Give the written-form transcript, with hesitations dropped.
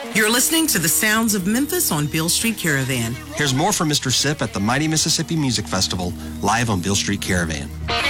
You're listening to the sounds of Memphis on Beale Street Caravan. Here's more from Mr. Sip at the Mighty Mississippi Music Festival, live on Beale Street Caravan.